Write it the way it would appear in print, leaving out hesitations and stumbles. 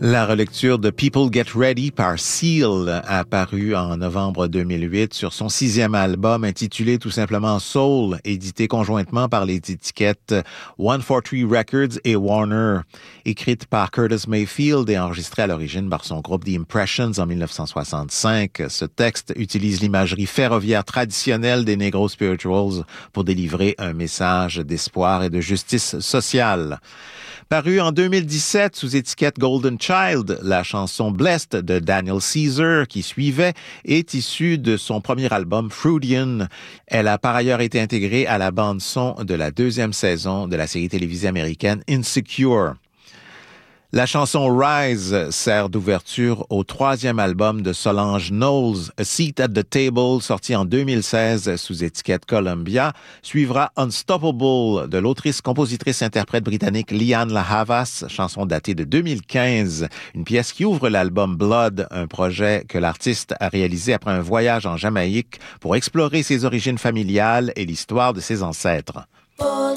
La relecture de People Get Ready par Seal, apparue en novembre 2008 sur son 6e album intitulé tout simplement Soul, édité conjointement par les étiquettes 143 Records et Warner. Écrite par Curtis Mayfield et enregistrée à l'origine par son groupe The Impressions en 1965, ce texte utilise l'imagerie ferroviaire traditionnelle des Negro Spirituals pour délivrer un message d'espoir et de justice sociale. Paru en 2017 sous étiquette Golden Child, la chanson Blessed de Daniel Caesar, qui suivait, est issue de son premier album Freudian. Elle a par ailleurs été intégrée à la bande-son de la 2e saison de la série télévisée américaine Insecure. La chanson Rise sert d'ouverture au 3e album de Solange Knowles, A Seat at the Table, sorti en 2016 sous étiquette Columbia, suivra Unstoppable de l'autrice-compositrice-interprète britannique Lianne La Havas, chanson datée de 2015, une pièce qui ouvre l'album Blood, un projet que l'artiste a réalisé après un voyage en Jamaïque pour explorer ses origines familiales et l'histoire de ses ancêtres.